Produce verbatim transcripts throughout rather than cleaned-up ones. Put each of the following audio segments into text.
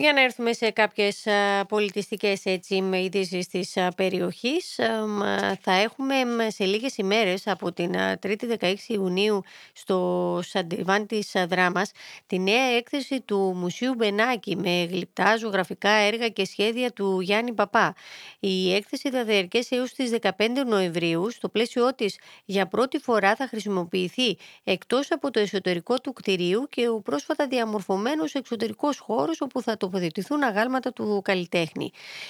Για να έρθουμε σε κάποιες α, πολιτιστικές έτσι, με ειδήσεις της α, περιοχής, α, μ, α, θα έχουμε μ, σε λίγες ημέρες από την α, τρίτη δεκαέξι Ιουνίου στο Σαντιβάν της α, Δράμας τη νέα έκθεση του Μουσείου Μπενάκη με γλυπτά ζωγραφικά έργα και σχέδια του Γιάννη Παπά. Η έκθεση θα διαρκέσει έως τις δεκαπέντε Νοεμβρίου. Στο πλαίσιό της για πρώτη φορά θα χρησιμοποιηθεί εκτός από το εσωτερικό του κτηρίου και ο πρόσφατα διαμορφωμένος εξωτερικός χώρος όπου θα τοποθετηθούν αγάλματα του καλλιτέχνη.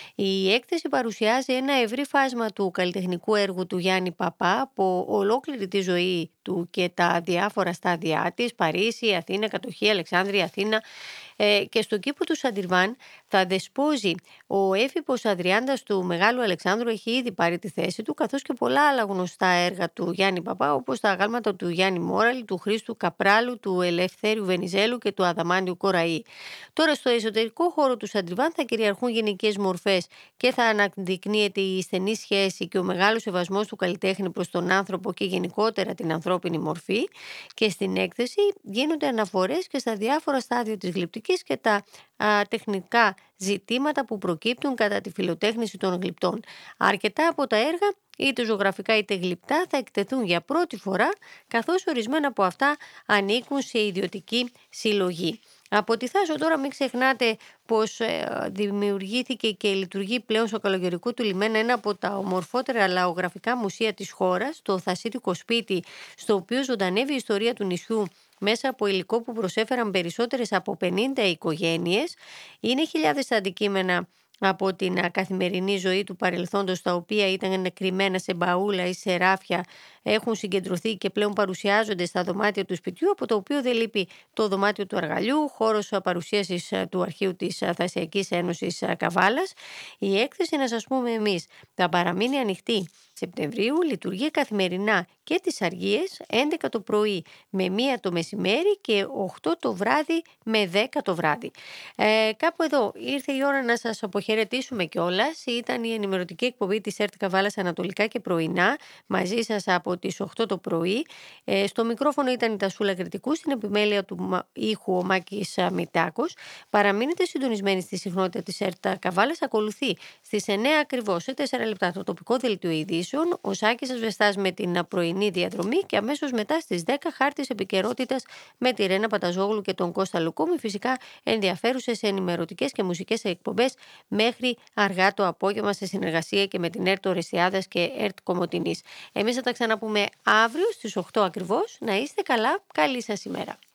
Η έκθεση παρουσιάζει ένα ευρύ φάσμα του καλλιτεχνικού έργου του Γιάννη Παπά από ολόκληρη τη ζωή του και τα διάφορα στάδια της, Παρίσι, Αθήνα, κατοχή, Αλεξάνδρεια, Αθήνα, ε, και στον κήπο του Σαντιβάν θα δεσπόζει ο έφηπος Αδριάντας του Μεγάλου Αλεξάνδρου, έχει ήδη πάρει τη θέση του, καθώς και πολλά άλλα γνωστά έργα του Γιάννη Παπά, όπως τα αγάλματα του Γιάννη Μόραλη, του Χρήστου Καπράλου, του Ελευθέριου Βενιζέλου και του Αδαμάντιου Κοραή. Τώρα, στο εσωτερικό χώρο του Σαντιβάν θα κυριαρχούν γενικές μορφές και θα αναδεικνύεται η στενή σχέση και ο μεγάλος σεβασμός του καλλιτέχνη προς τον άνθρωπο και γενικότερα την ανθρώπινη μορφή. Και στην έκθεση γίνονται αναφορές και στα διάφορα στάδια της γλυπτικής και τα α, τεχνικά ζητήματα που προκύπτουν κατά τη φιλοτέχνηση των γλυπτών. Αρκετά από τα έργα, είτε ζωγραφικά είτε γλυπτά, θα εκτεθούν για πρώτη φορά, καθώς ορισμένα από αυτά ανήκουν σε ιδιωτική συλλογή. Από τη Θάσο τώρα μην ξεχνάτε πως ε, δημιουργήθηκε και λειτουργεί πλέον στο καλογερικό του λιμένα ένα από τα ομορφότερα λαογραφικά μουσεία της χώρας, το Θασίτικο Σπίτι, στο οποίο ζωντανεύει η ιστορία του νησιού μέσα από υλικό που προσέφεραν περισσότερες από πενήντα οικογένειες. Είναι χιλιάδες τα αντικείμενα από την καθημερινή ζωή του παρελθόντος, τα οποία ήταν κρυμμένα σε μπαούλα ή σε ράφια, έχουν συγκεντρωθεί και πλέον παρουσιάζονται στα δωμάτια του σπιτιού, από το οποίο δεν λείπει το δωμάτιο του αργαλιού, χώρος παρουσίασης του αρχείου της Θασιακής Ένωσης Καβάλας. Η έκθεση, να σας πούμε εμείς, θα παραμείνει ανοιχτή Σεπτεμβρίου, λειτουργεί καθημερινά και τις αργίες, έντεκα το πρωί με μία το μεσημέρι και οκτώ το βράδυ με δέκα το βράδυ. Ε, κάπου εδώ ήρθε η ώρα να σας αποχαιρετήσουμε κιόλας. Ήταν η ενημερωτική εκπομπή της ΕΡΤ Καβάλας Ανατολικά και Πρωινά, μαζί σας από τις οκτώ το πρωί. Ε, στο μικρόφωνο ήταν η Τασούλα Κρητικού, στην επιμέλεια του ήχου ο Μάκης Μητάκος. Παραμείνετε συντονισμένοι στη συχνότητα της ΕΡΤ Καβάλας. Ακολουθεί στις εννέα ακριβώς, σε τέσσερα λεπτά, το τοπικό δελτίο ειδήσεων. Ο Σάκης Ασβεστάς με την πρωινή διαδρομή και αμέσως μετά στις δέκα χάρτης επικαιρότητας με τη Ρένα Παταζόγλου και τον Κώστα Λουκούμη. Φυσικά ενδιαφέρουσες ενημερωτικές και μουσικές εκπομπές μέχρι αργά το απόγευμα σε συνεργασία και με την ΕΡΤ Ορεσιάδας και ΕΡΤ Κομοτηνής. Εμείς θα τα ξαναπούμε αύριο στις οκτώ ακριβώς. Να είστε καλά. Καλή σας ημέρα.